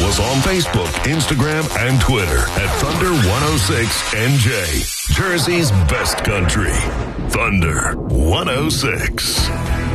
us on Facebook, Instagram, and Twitter at Thunder106NJ. Jersey's best country. Thunder 106.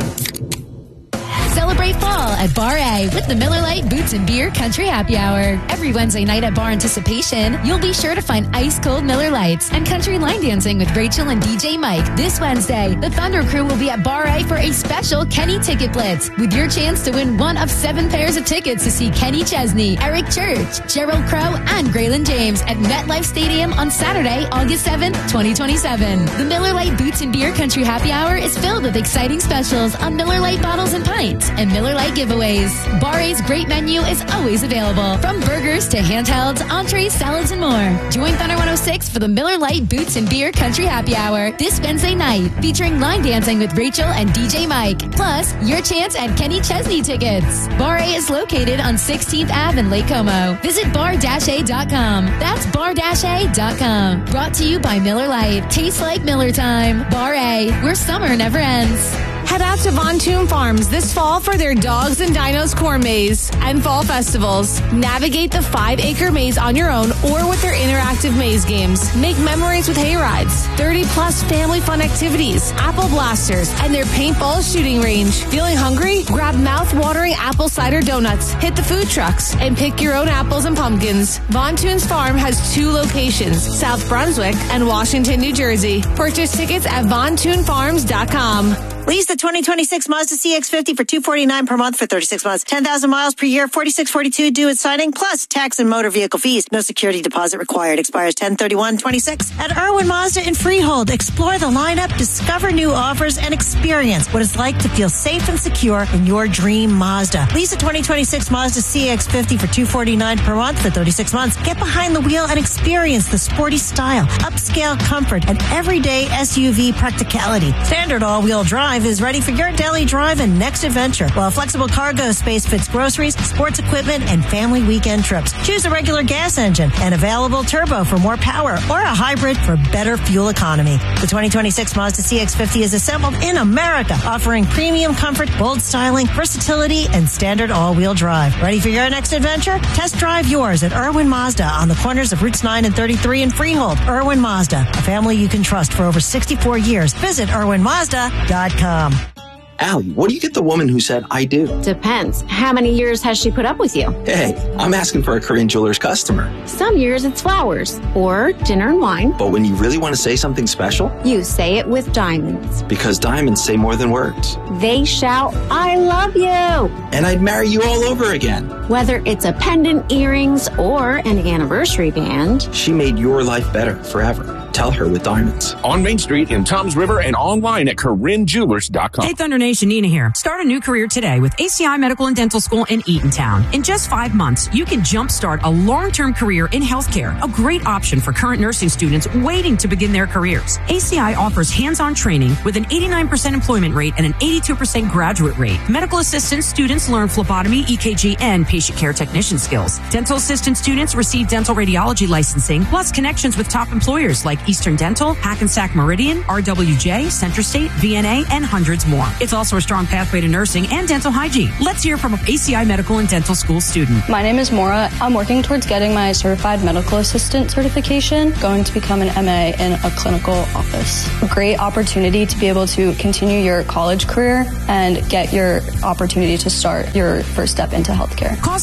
Celebrate fall at Bar A with the Miller Lite Boots and Beer Country Happy Hour. Every Wednesday night at Bar Anticipation, you'll be sure to find ice-cold Miller Lights and country line dancing with Rachel and DJ Mike. This Wednesday, the Thunder Crew will be at Bar A for a special Kenny Ticket Blitz with your chance to win one of 7 pairs of tickets to see Kenny Chesney, Eric Church, Gerald Crow, and Graylin James at MetLife Stadium on Saturday, August 7th, 2027. The Miller Lite Boots and Beer Country Happy Hour is filled with exciting specials on Miller Lite bottles and pints and Miller Lite giveaways. Bar A's great menu is always available, from burgers to handhelds, entrees, salads, and more. Join Thunder 106 for the Miller Lite Boots and Beer Country Happy Hour this Wednesday night, featuring line dancing with Rachel and DJ Mike. Plus, your chance at Kenny Chesney tickets. Bar A is located on 16th Ave in Lake Como. Visit bar-a.com. That's bar-a.com. Brought to you by Miller Lite. Tastes like Miller time. Bar A, where summer never ends. Head out to Von Thun Farms this fall for their Dogs and Dinos Corn Maze and Fall Festivals. Navigate the 5-acre maze on your own or with their interactive maze games. Make memories with hay rides, 30-plus family fun activities, apple blasters, and their paintball shooting range. Feeling hungry? Grab mouth-watering apple cider donuts, hit the food trucks, and pick your own apples and pumpkins. Von Thun's Farm has 2 locations, South Brunswick and Washington, New Jersey. Purchase tickets at VonThunFarms.com. Lease the 2026 Mazda CX-50 for $249 per month for 36 months. 10,000 miles per year, $46.42 due at signing, plus tax and motor vehicle fees. No security deposit required. Expires 10/31/26. At Irwin Mazda in Freehold, explore the lineup, discover new offers, and experience what it's like to feel safe and secure in your dream Mazda. Lease the 2026 Mazda CX-50 for $249 per month for 36 months. Get behind the wheel and experience the sporty style, upscale comfort, and everyday SUV practicality. Standard all-wheel drive is ready for your daily drive and next adventure, while flexible cargo space fits groceries, sports equipment, and family weekend trips. Choose a regular gas engine and available turbo for more power, or a hybrid for better fuel economy. The 2026 Mazda CX-50 is assembled in America, offering premium comfort, bold styling, versatility, and standard all-wheel drive. Ready for your next adventure? Test drive yours at Irwin Mazda on the corners of Routes 9 and 33 in Freehold. Irwin Mazda, a family you can trust for over 64 years. Visit IrwinMazda.com. Allie, what do you get the woman who said, I do? Depends. How many years has she put up with you? Hey, I'm asking for a Korean Jewelers customer. Some years it's flowers or dinner and wine. But when you really want to say something special, you say it with diamonds. Because diamonds say more than words. They shout, I love you. And I'd marry you all over again. Whether it's a pendant, earrings, or an anniversary band, she made your life better forever. Tell her with diamonds. On Main Street in Toms River and online at KoreanJewelers.com. Hey, Thunder Nation, Nina here. Start a new career today with ACI Medical and Dental School in Eatontown. In just 5 months, you can jumpstart a long-term career in healthcare, a great option for current nursing students waiting to begin their careers. ACI offers hands-on training with an 89% employment rate and an 82% graduate rate. Medical assistant students learn phlebotomy, EKG, and patient care technician skills. Dental assistant students receive dental radiology licensing, plus connections with top employers like Eastern Dental, Hackensack Meridian, RWJ, CentraState, VNA, and hundreds more. It's also a strong pathway to nursing and dental hygiene. Let's hear from an ACI Medical and Dental School student. My name is Maura. I'm working towards getting my Certified Medical Assistant certification, going to become an MA in a clinical office. A great opportunity to be able to continue your college career and get your opportunity to start your first step into healthcare. Call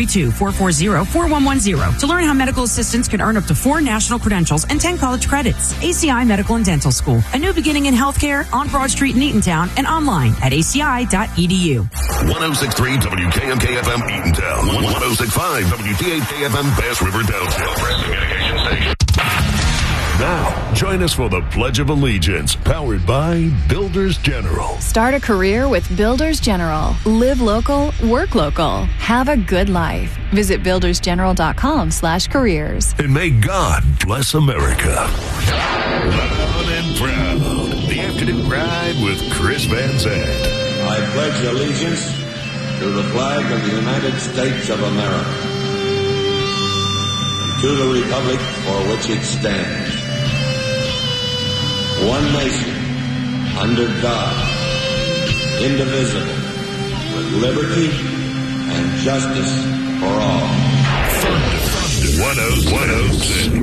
732-440-4110 to learn how medical assistants can earn up to 4 national credentials and 10 college credits. ACI Medical and Dental School, a new beginning in healthcare on Broad Street in Eatontown and online at aci.edu. 106.3 WKMK-FM Eatontown, 106.5 WTHK-FM Bass River Delta. Press communication station. Now, join us for the Pledge of Allegiance, powered by Builders General. Start a career with Builders General. Live local, work local. Have a good life. Visit buildersgeneral.com/careers. And may God bless America. Loud and proud. The afternoon ride with Chris Van Zandt. I pledge allegiance to the flag of the United States of America and to the republic for which it stands, one nation, under God, indivisible, with liberty and justice for all. 106.